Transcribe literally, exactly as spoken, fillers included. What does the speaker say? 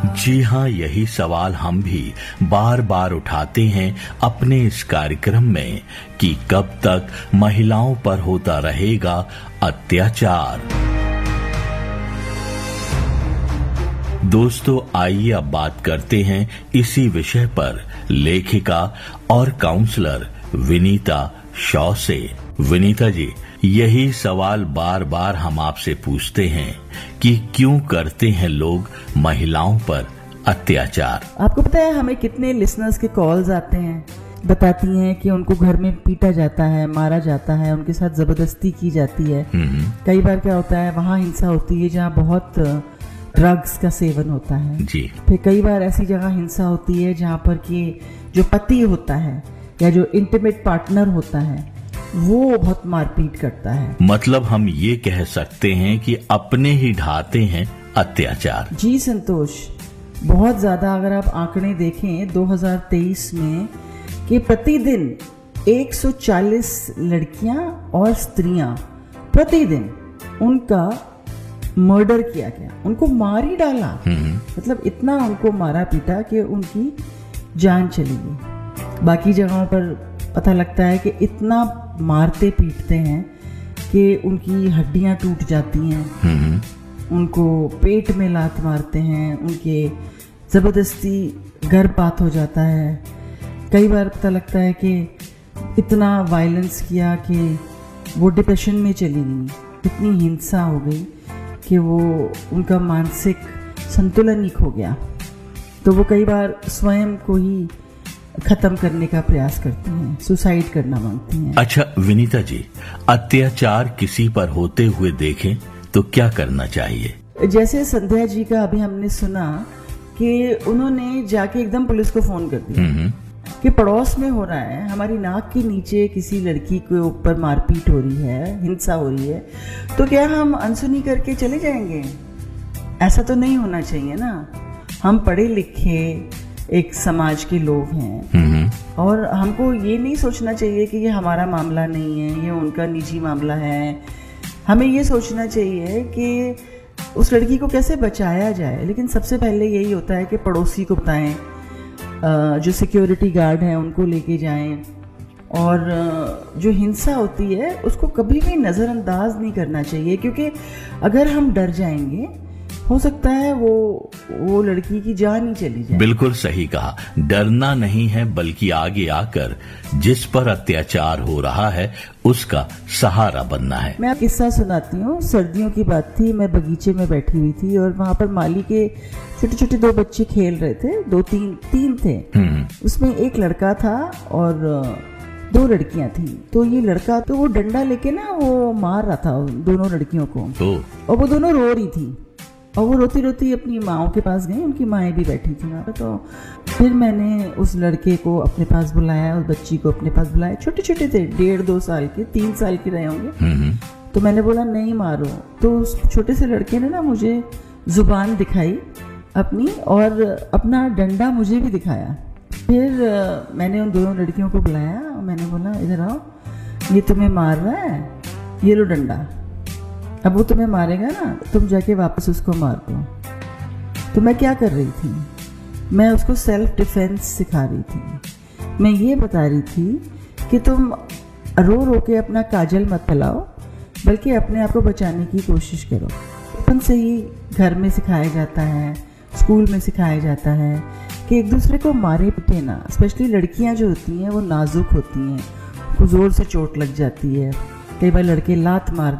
जी हाँ, यही सवाल हम भी बार बार उठाते हैं अपने इस कार्यक्रम में कि कब तक महिलाओं पर होता रहेगा अत्याचार। दोस्तों, आइए अब बात करते हैं इसी विषय पर लेखिका और काउंसलर विनीता शॉ से। विनीता जी, यही सवाल बार बार हम आपसे पूछते हैं कि क्यों करते हैं लोग महिलाओं पर अत्याचार। आपको पता है हमें कितने लिसनर्स के कॉल्स आते हैं, बताती हैं कि उनको घर में पीटा जाता है, मारा जाता है, उनके साथ जबरदस्ती की जाती है। कई बार क्या होता है, वहाँ हिंसा होती है जहाँ बहुत ड्रग्स का सेवन होता है जी। फिर कई बार ऐसी जगह हिंसा होती है जहाँ पर कि जो पति होता है या जो इंटीमेट पार्टनर होता है वो बहुत मारपीट करता है। मतलब हम ये कह सकते हैं कि अपने ही ढाते हैं अत्याचार। जी संतोष, बहुत ज्यादा। अगर आप आंकड़े देखें दो हज़ार तेईस में कि प्रतिदिन एक सौ चालीस लड़कियां और स्त्रियां प्रतिदिन उनका मर्डर किया गया, उनको मार ही डाला। मतलब इतना उनको मारा पीटा कि उनकी जान चली गई। बाकी जगहों पर पता लगता है कि इतना मारते पीटते हैं कि उनकी हड्डियां टूट जाती हैं, उनको पेट में लात मारते हैं, उनके ज़बरदस्ती गर्भपात हो जाता है। कई बार पता लगता है कि इतना वायलेंस किया कि वो डिप्रेशन में चली गई, इतनी हिंसा हो गई कि वो उनका मानसिक संतुलन ही खो गया। तो वो कई बार स्वयं को ही खत्म करने का प्रयास करती हैं, सुसाइड करना मांगती हैं। अच्छा विनीता जी, अत्याचार किसी पर होते हुए देखें तो क्या करना चाहिए? जैसे संध्या जी का अभी हमने सुना कि उन्होंने जाके एकदम पुलिस को फोन कर दिया कि पड़ोस में हो रहा है, हमारी नाक के नीचे किसी लड़की के ऊपर मारपीट हो रही है, हिंसा हो रही है, तो क्या हम अनसुनी करके चले जाएंगे? ऐसा तो नहीं होना चाहिए ना। हम पढ़े लिखे एक समाज के लोग हैं और हमको ये नहीं सोचना चाहिए कि ये हमारा मामला नहीं है, ये उनका निजी मामला है। हमें ये सोचना चाहिए कि उस लड़की को कैसे बचाया जाए। लेकिन सबसे पहले यही होता है कि पड़ोसी को बताएं, जो सिक्योरिटी गार्ड हैं उनको लेके जाएं, और जो हिंसा होती है उसको कभी भी नज़रअंदाज नहीं करना चाहिए, क्योंकि अगर हम डर जाएंगे हो सकता है वो वो लड़की की जान ही चली जाए। बिल्कुल सही कहा, डरना नहीं है बल्कि आगे आकर जिस पर अत्याचार हो रहा है उसका सहारा बनना है। मैं किस्सा सुनाती हूँ। सर्दियों की बात थी, मैं बगीचे में बैठी हुई थी और वहाँ पर माली के छोटे छोटे दो बच्चे खेल रहे थे, दो तीन तीन थे। उसमें एक लड़का था और दो लड़कियां थी। तो ये लड़का तो वो डंडा लेके ना वो मार रहा था दोनों लड़कियों को, और वो दोनों रो रही थी और वो रोती रोती अपनी माओ के पास गई, उनकी माएँ भी बैठी थी वहाँ पे। तो फिर मैंने उस लड़के को अपने पास बुलाया, उस बच्ची को अपने पास बुलाया। छोटे छोटे थे, डेढ़ दो साल के, तीन साल के रहे होंगे। तो मैंने बोला नहीं मारो। तो उस छोटे से लड़के ने ना मुझे जुबान दिखाई अपनी और अपना डंडा मुझे भी दिखाया। फिर मैंने उन दोनों लड़कियों को बुलाया और मैंने बोला इधर आओ, ये तुम्हें मार रहा है, ये लो डंडा, अब वो तुम्हें मारेगा ना, तुम जाके वापस उसको मार दो। तो मैं क्या कर रही थी, मैं उसको सेल्फ डिफेंस सिखा रही थी। मैं ये बता रही थी कि तुम रो रो के अपना काजल मत फैलाओ, बल्कि अपने आप को बचाने की कोशिश करो। बचपन से ही घर में सिखाया जाता है, स्कूल में सिखाया जाता है कि एक दूसरे को मारे पीटे ना। स्पेशली लड़कियां जो होती हैं वो नाजुक होती हैं, उनको जोर से चोट लग जाती है, कई बार लड़के लात मार